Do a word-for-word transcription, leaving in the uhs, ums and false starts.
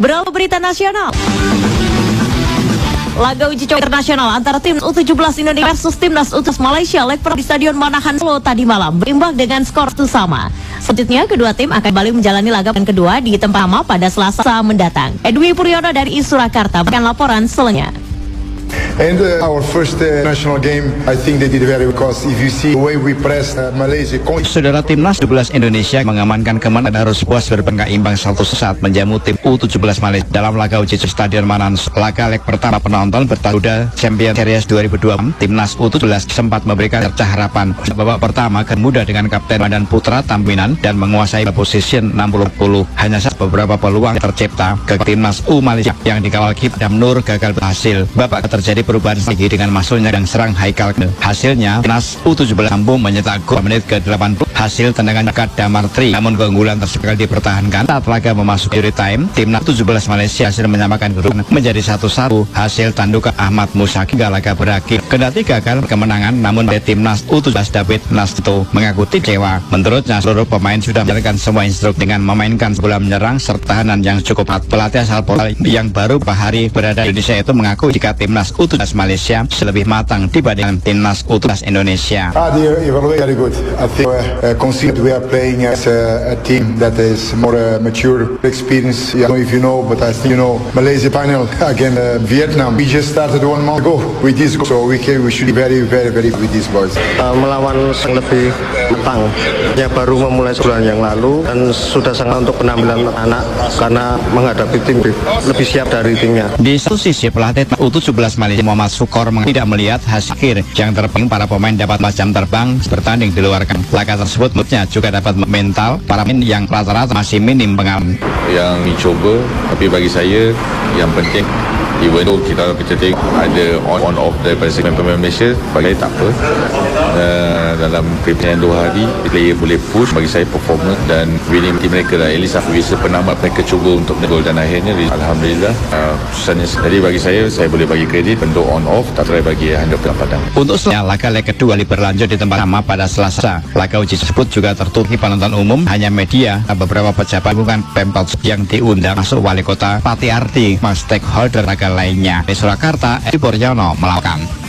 Berawal berita nasional. Laga uji coba internasional antara tim U tujuh belas Indonesia versus timnas U tujuh belas Malaysia leg pertama di Stadion Manahan Solo tadi malam berimbang dengan skor satu sama. Selanjutnya kedua tim akan kembali menjalani laga kedua di tempat sama pada Selasa mendatang. Edwi Puryono dari Surakarta akan laporan selengnya. And uh, our first uh, national game, I think they did very well because if you see the way we pressed uh, Malaysia. Saudara timnas U tujuh belas Indonesia mengamankan kemenangan harus puas berbangga imbang satu saat menjamu tim U tujuh belas Malaysia dalam laga uji coba Stadion Manahan. Laga leg pertama penonton bertaruh Champion Series dua ribu dua puluh empat, timnas U tujuh belas sempat memberikan cercah harapan. Babak pertama kemudian dengan Kapten Madan Putra Tampinan dan menguasai posisi enam puluh puluh. Hanya saja beberapa peluang tercipta ke timnas U Malaysia yang dikawal kiper Adam Nur gagal berhasil. Babak terjadi perubahan strategi dengan masuknya dan serang Haikal. Hasilnya timnas U tujuh belas mampu mencetak gol menit ke delapan puluh hasil tendangan dekat Damartri. Namun keunggulan tersebut dipertahankan saat laga memasuki injury time. Timnas U tujuh belas Malaysia hasil menyamakan kedudukan menjadi satu satu hasil tandukan Ahmad Musaki hingga laga berakhir. Kendati gagal kemenangan, namun dari timnas U tujuh belas David Nasto mengaku kecewa. Menurutnya seluruh pemain sudah menjalankan semua instruksi dengan memainkan bola menyerang serta tahanan yang cukup kuat. Pelatih asal Polandia yang baru beberapa hari berada di Indonesia itu mengaku jika timnas U tujuh belas Malaysia lebih matang dibandingkan timnas U tujuh belas Indonesia. Ah, they evaluate very good. I think uh, consider we are playing as a, a team that is more uh, mature, experience. I don't know if you know, but I think you know Malaysia final against uh, Vietnam. We just started one month ago with this, so we can, we should be very very very with these boys. Uh, melawan yang lebih matang, yang baru memulai sebulan yang lalu dan sudah sangat untuk penampilan anak karena menghadapi tim lebih siap dari timnya. Di satu sisi pelatih U tujuh belas Malaysia Muhammad Sukor tidak melihat hasil akhir yang terpenting para pemain dapat macam terbang bertanding di luar kamp. Laga tersebut menurutnya juga dapat mental para pemain yang rata-rata masih minim pengalaman. Yang dicoba, tapi bagi saya yang penting even though kita kita tengok ada on on off daripada pemain Malaysia, bagi saya tak apa. Uh, dalam pertandingan dua hari player boleh push, bagi saya performance dan winning team mereka lah. At least aku bisa penamat mereka cuba untuk gol dan akhirnya alhamdulillah uh, susahnya. Jadi bagi saya saya boleh bagi kredit untuk on off, tak try bagi one hundred percent padang. Untuk selanjutnya laga leg kedua berlanjut di tempat sama pada Selasa. Laga uji tersebut juga tertutup penonton umum, hanya media, beberapa pejabat bukan Pemkot yang diundang masuk wali kota Pati Arti, stakeholder laga lainnya. Di Surakarta, Edwi Puryono melakukan.